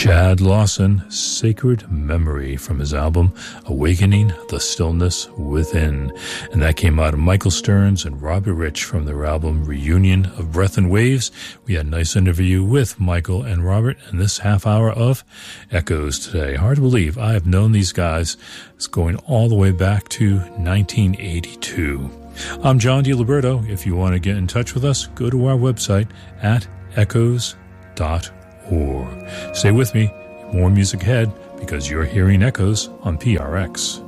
Chad Lawson, Sacred Memory, from his album Awakening the Stillness Within. And that came out of Michael Stearns and Robert Rich from their album Reunion of Breath and Waves. We had a nice interview with Michael and Robert in this half hour of Echoes today. Hard to believe I have known these guys. It's going all the way back to 1982. I'm John DiLiberto. If you want to get in touch with us, go to our website at echoes.org. Stay with me, more music ahead, because you're hearing Echoes on PRX.